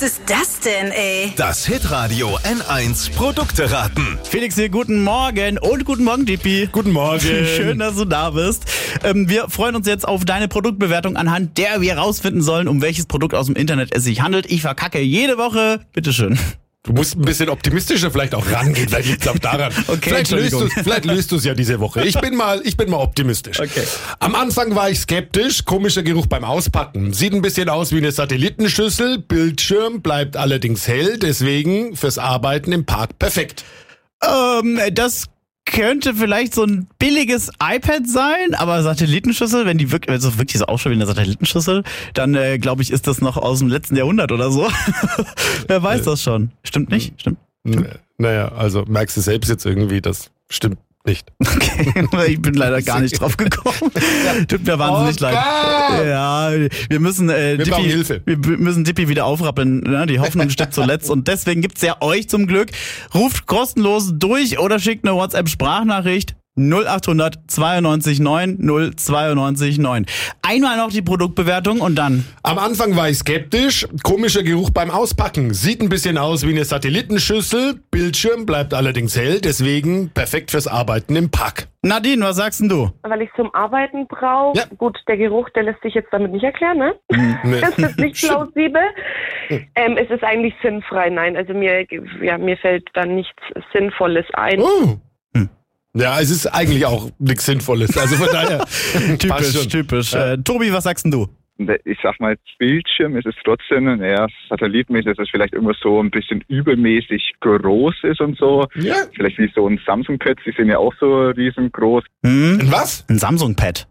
ist das denn, ey? Das Hitradio N1 Produkte raten. Felix hier, guten Morgen und guten Morgen, Dippy. Guten Morgen. Schön, dass du da bist. Wir freuen uns jetzt auf deine Produktbewertung, anhand der wir rausfinden sollen, um welches Produkt aus dem Internet es sich handelt. Ich verkacke jede Woche. Bitteschön. Du musst ein bisschen optimistischer vielleicht auch rangehen, vielleicht liegt es auch daran. Okay, vielleicht löst du es ja diese Woche. Ich bin mal optimistisch. Okay. Am Anfang war ich skeptisch, komischer Geruch beim Auspacken. Sieht ein bisschen aus wie eine Satellitenschüssel, Bildschirm bleibt allerdings hell, deswegen fürs Arbeiten im Park perfekt. Das könnte vielleicht so ein billiges iPad sein, aber Satellitenschüssel, wenn die wirklich so ausschaut wie eine Satellitenschüssel, dann glaube ich, ist das noch aus dem letzten Jahrhundert oder so. Wer weiß das schon. Stimmt nicht? Stimmt? Naja, also merkst du selbst jetzt irgendwie, das stimmt nicht. Okay, ich bin leider gar nicht drauf gekommen. Tut mir wahnsinnig leid. Ja, wir müssen brauchen Hilfe. Wir müssen Dippy wieder aufrappeln. Ne? Die Hoffnung stirbt zuletzt und deswegen gibt's ja euch zum Glück. Ruft kostenlos durch oder schickt eine WhatsApp-Sprachnachricht 0800 92 9 092 9. Einmal noch die Produktbewertung und dann. Am Anfang war ich skeptisch, komischer Geruch beim Auspacken. Sieht ein bisschen aus wie eine Satellitenschüssel, Bildschirm bleibt allerdings hell, deswegen perfekt fürs Arbeiten im Park. Nadine, was sagst denn du? Weil ich zum Arbeiten brauche. Ja. Gut, der Geruch, der lässt sich jetzt damit nicht erklären, ne? Nee. Das ist nicht plausibel. Es ist eigentlich sinnfrei, nein. Also mir fällt da nichts Sinnvolles ein. Oh. Ja, es ist eigentlich auch nichts Sinnvolles. Also von daher. Typisch. Tobi, was sagst denn du? Ich sag mal, Bildschirm ist es trotzdem, satellitenmäßig, dass es vielleicht irgendwas so ein bisschen übermäßig groß ist und so. Ja. Vielleicht wie so ein Samsung-Pad, die sind ja auch so riesengroß. Was? Ein Samsung-Pad.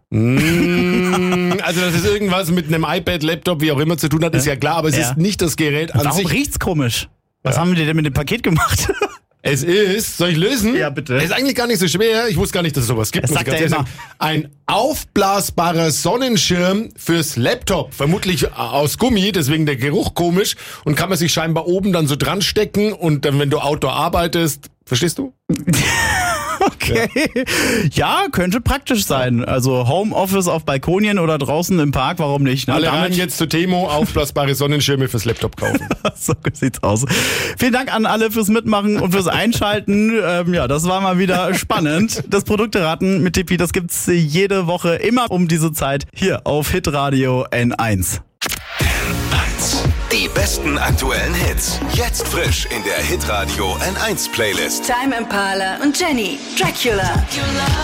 Also, dass es irgendwas mit einem iPad, Laptop, wie auch immer zu tun hat, ist ja klar, aber es ist nicht das Gerät an Warum sich. riecht's komisch? Was haben wir denn mit dem Paket gemacht? Es ist, soll ich lösen? Ja, bitte. Es ist eigentlich gar nicht so schwer. Ich wusste gar nicht, dass es sowas gibt. Das muss ich sagt ganz er ehrlich sagen. Ein aufblasbarer Sonnenschirm fürs Laptop. Vermutlich aus Gummi, deswegen der Geruch komisch. Und kann man sich scheinbar oben dann so dran stecken und dann, wenn du Outdoor arbeitest, verstehst du? Okay. Ja, könnte praktisch sein. Also Homeoffice auf Balkonien oder draußen im Park, warum nicht? Ne? Alle rein jetzt zu Temo, aufblasbare Sonnenschirme fürs Laptop kaufen. So sieht's aus. Vielen Dank an alle fürs Mitmachen und fürs Einschalten. Das war mal wieder spannend. Das Produkteraten mit Tippi, das gibt's jede Woche immer um diese Zeit hier auf Hitradio N1. Die besten aktuellen Hits. Jetzt frisch in der Hitradio N1 Playlist. Time Impala und Jenny, Dracula.